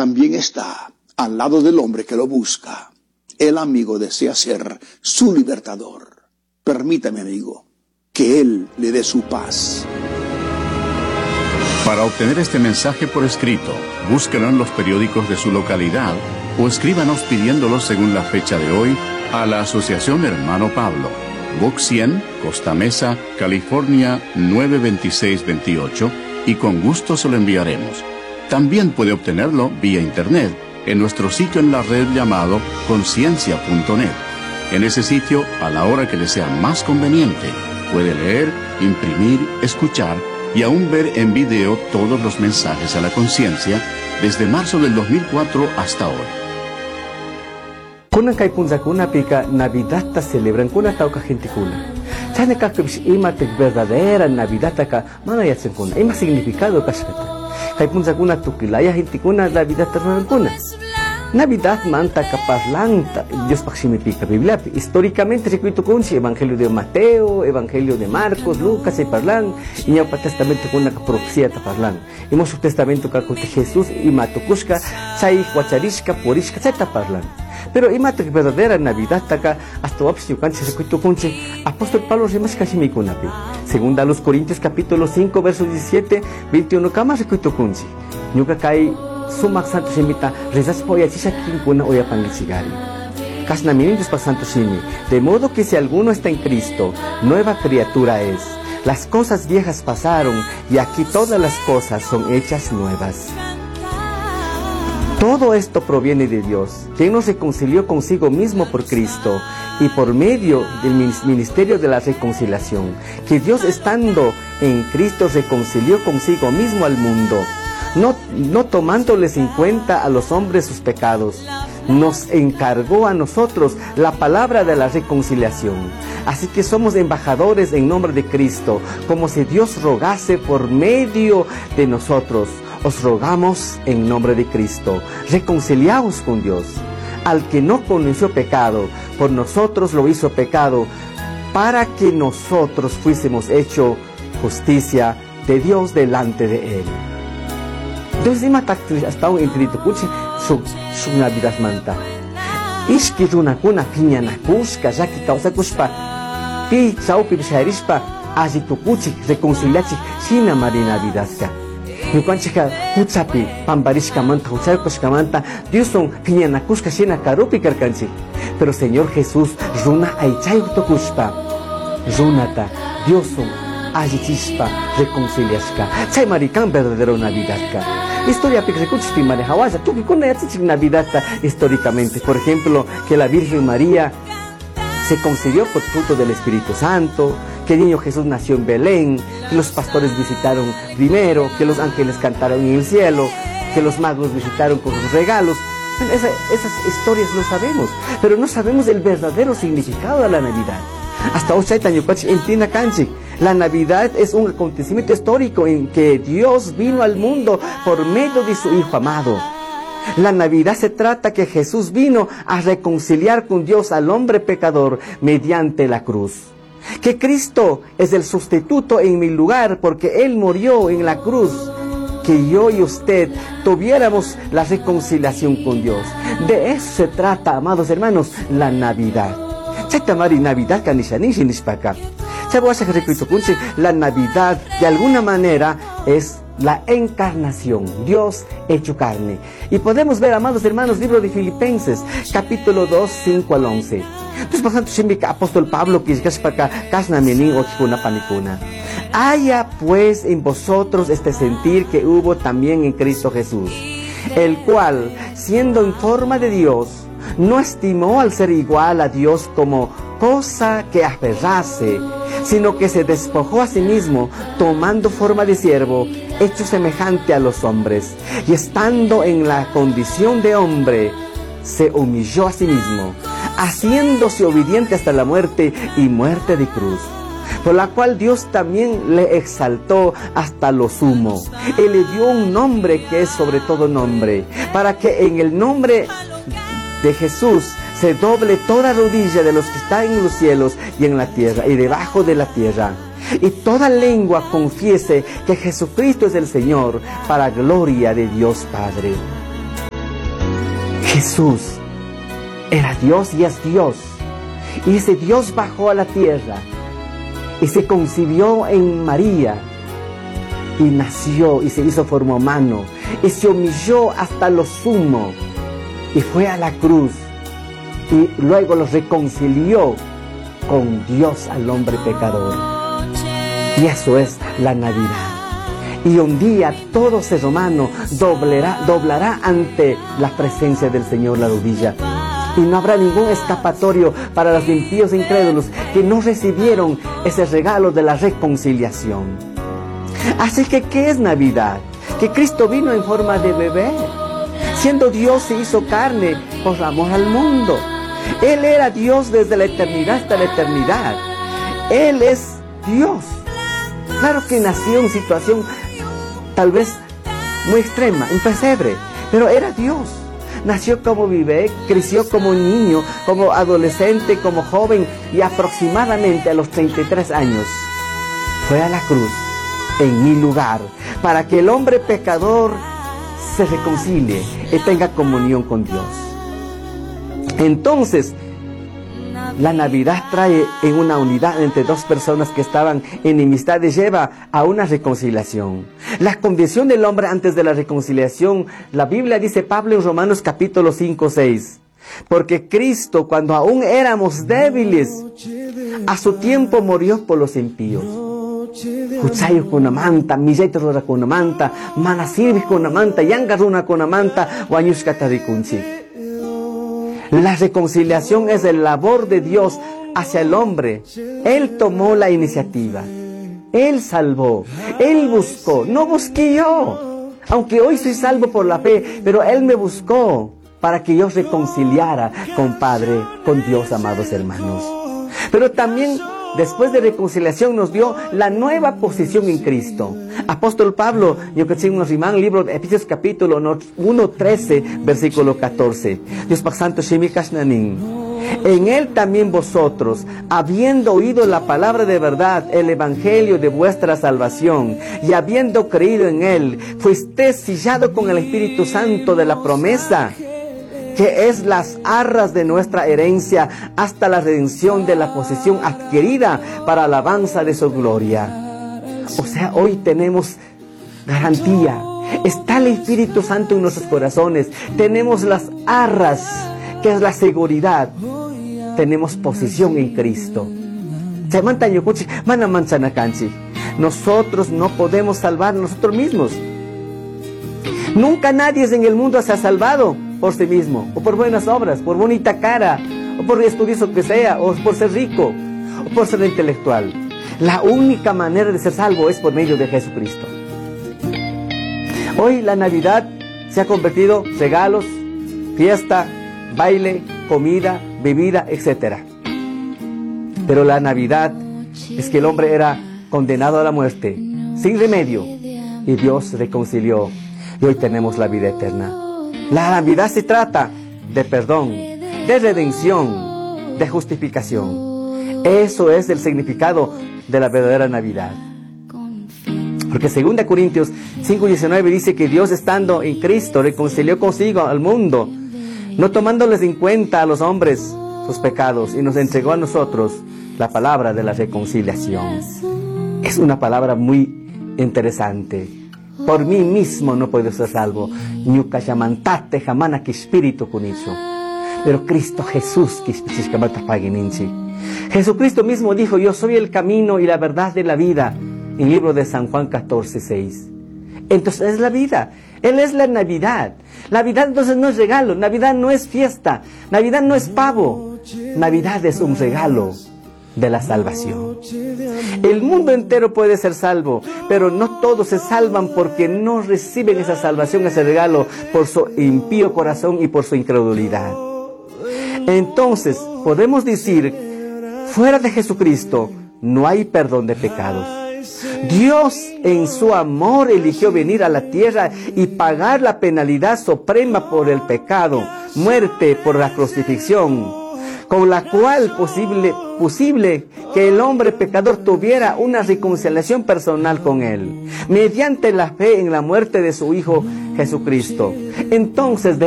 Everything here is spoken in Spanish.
también está al lado del hombre que lo busca. El amigo desea ser su libertador. Permítame, amigo, que Él le dé su paz. Para obtener este mensaje por escrito, búsquelo en los periódicos de su localidad o escríbanos pidiéndolo según la fecha de hoy a la Asociación Hermano Pablo, Box 100, Costa Mesa, California 92628, y con gusto se lo enviaremos. También puede obtenerlo vía internet en nuestro sitio en la red llamado conciencia.net. En ese sitio, a la hora que le sea más conveniente, puede leer, imprimir, escuchar y aún ver en video todos los mensajes a la conciencia desde marzo del 2004 hasta hoy. Kuna kay punzakuna pika Navidad ta celebran kuna tauka gente kuna. Chane ka kibish ima te verdadera Navidad ta ka mana yatsen kuna. Ima significado kashkata. Kay punzakuna tukilaya gente kuna Navidad ta kuna. Navidad manta kapaslang Dios paksimipika Biblia. Históricamente recuito kunsi Evangelio de Mateo, Evangelio de Marcos, Lucas y parlan. Y ya testamento kuna profecía ta parlan. Imo su testamento ka kote Jesús ima tukushka chay huacharishka porishka chay ta parlan. Pero imate verdadera Navidad taka hasta wapsi yukanchi recuito kunchi apóstol Pablo rimas kashimikunapi. Segunda a los Corintios capítulo 5 verso 17, 21 kama recuito kunchi. Nyuka kai sumak santo shimita rezas poya chisha kinkuna oya pangilsigari. Kasna minintos pa santo shimi. De modo que si alguno está en Cristo, nueva criatura es. Las cosas viejas pasaron y aquí todas las cosas son hechas nuevas. Todo esto proviene de Dios, quien nos reconcilió consigo mismo por Cristo y por medio del ministerio de la reconciliación, que Dios estando en Cristo reconcilió consigo mismo al mundo, no tomándoles en cuenta a los hombres sus pecados. Nos encargó a nosotros la palabra de la reconciliación. Así que somos embajadores en nombre de Cristo, como si Dios rogase por medio de nosotros. Os rogamos en nombre de Cristo, reconciliaos con Dios. Al que no conoció pecado, por nosotros lo hizo pecado, para que nosotros fuésemos hecho justicia de Dios delante de Él. Entonces, hasta un infinito kuchi su Navidad manta. Ishki runakuna piñanakushka, yaki kausakushpa, pi chaupi bisharishpa, ajitukuchik, reconciliachik, shina mari Navidadka. Yukanchika huchapi, pambarishka manta, huchaykushka manta, Dioson piñanakushka shina karupi karkanchik. Pero Señor Jesús, runa aichayutokushpa, runata, Dioson ajichishpa, reconciliashka, chay marikan verdadero Navidadka. Historia pixecuchti manejawaya, tú que con Navidad históricamente. Por ejemplo, que la Virgen María se concibió por fruto del Espíritu Santo, que el niño Jesús nació en Belén, que los pastores visitaron primero, que los ángeles cantaron en el cielo, que los magos visitaron con sus regalos. Esas historias lo sabemos, pero no sabemos el verdadero significado de la Navidad. Hasta hoy entienda canchi. La Navidad es un acontecimiento histórico en que Dios vino al mundo por medio de su Hijo amado. La Navidad se trata que Jesús vino a reconciliar con Dios al hombre pecador mediante la cruz. Que Cristo es el sustituto en mi lugar porque Él murió en la cruz. Que yo y usted tuviéramos la reconciliación con Dios. De eso se trata, amados hermanos, la Navidad. Chaitamari Navidad kanishanishi nishpaka. La Navidad de alguna manera es la encarnación, Dios hecho carne. Y podemos ver, amados hermanos, libro de Filipenses, capítulo 2, 5 al 11. Entonces, por ejemplo, apóstol Pablo, haya pues en vosotros este sentir que hubo también en Cristo Jesús, el cual, siendo en forma de Dios, no estimó al ser igual a Dios como cosa que aferrase, sino que se despojó a sí mismo, tomando forma de siervo, hecho semejante a los hombres, y estando en la condición de hombre, se humilló a sí mismo, haciéndose obediente hasta la muerte y muerte de cruz, por la cual Dios también le exaltó hasta lo sumo, y le dio un nombre que es sobre todo nombre, para que en el nombre de Jesús se doble toda rodilla de los que están en los cielos y en la tierra y debajo de la tierra, y toda lengua confiese que Jesucristo es el Señor, para gloria de Dios Padre. Jesús era Dios y es Dios. Y ese Dios bajó a la tierra y se concibió en María y nació y se hizo forma humano y se humilló hasta lo sumo y fue a la cruz y luego los reconcilió con Dios al hombre pecador. Y eso es la Navidad. Y un día todo ser humano doblará ante la presencia del Señor la rodilla. Y no habrá ningún escapatorio para los impíos e incrédulos que no recibieron ese regalo de la reconciliación. Así que, ¿qué es Navidad? Que Cristo vino en forma de bebé. Siendo Dios se hizo carne por amor al mundo. Él era Dios desde la eternidad hasta la eternidad. Él es Dios. Claro que nació en situación tal vez muy extrema, un pesebre, pero era Dios. Nació como bebé, creció como niño, como adolescente, como joven y aproximadamente a los 33 años fue a la cruz en mi lugar para que el hombre pecador se reconcilie y tenga comunión con Dios. Entonces, la Navidad trae en una unidad entre dos personas que estaban en enemistad y lleva a una reconciliación. La condición del hombre antes de la reconciliación, la Biblia dice Pablo en Romanos capítulo 5:6, porque Cristo cuando aún éramos débiles, a su tiempo murió por los impíos. Huchayo con una manta, milletro con una manta, manasirvis con una manta, yangaruna con una manta, guanyushkatarikunchi. La reconciliación es el labor de Dios hacia el hombre. Él tomó la iniciativa. Él salvó. Él buscó. No busqué yo. Aunque hoy soy salvo por la fe, pero Él me buscó para que yo reconciliara con Padre, con Dios, amados hermanos. Pero también después de reconciliación nos dio la nueva posición en Cristo. Apóstol Pablo, yo que nos rimán, libro de Efesios capítulo 1:13, versículo 14. Dios Padre Santo, Shemikashnanin. En Él también vosotros, habiendo oído la palabra de verdad, el evangelio de vuestra salvación, y habiendo creído en Él, fuisteis sellados con el Espíritu Santo de la promesa, que es las arras de nuestra herencia hasta la redención de la posesión adquirida para alabanza de su gloria. O sea, hoy tenemos garantía. Está el Espíritu Santo en nuestros corazones. Tenemos las arras, que es la seguridad. Tenemos posición en Cristo. Nosotros no podemos salvar a nosotros mismos. Nunca nadie en el mundo se ha salvado por sí mismo, o por buenas obras, por bonita cara, o por estudioso que sea, o por ser rico, o por ser intelectual. La única manera de ser salvo es por medio de Jesucristo. Hoy la Navidad se ha convertido en regalos, fiesta, baile, comida, bebida, etc. Pero la Navidad es que el hombre era condenado a la muerte, sin remedio, y Dios reconcilió, y hoy tenemos la vida eterna. La Navidad se trata de perdón, de redención, de justificación. Eso es el significado de la verdadera Navidad. Porque 2 Corintios 5:19 dice que Dios, estando en Cristo, reconcilió consigo al mundo, no tomándoles en cuenta a los hombres sus pecados, y nos entregó a nosotros la palabra de la reconciliación. Es una palabra muy interesante. Por mí mismo no puedo ser salvo. Pero Cristo Jesús, Jesucristo mismo dijo: yo soy el camino y la verdad de la vida, en el libro de San Juan 14:6. Entonces es la vida. Él es la Navidad. Navidad entonces no es regalo. Navidad no es fiesta. Navidad no es pavo. Navidad es un regalo de la salvación. El mundo entero puede ser salvo, pero no todos se salvan porque no reciben esa salvación, ese regalo, por su impío corazón y por su incredulidad. Entonces podemos decir, fuera de Jesucristo no hay perdón de pecados. Dios en su amor eligió venir a la tierra y pagar la penalidad suprema por el pecado, muerte por la crucifixión, con la cual posible que el hombre pecador tuviera una reconciliación personal con Él, mediante la fe en la muerte de su Hijo Jesucristo. Entonces, de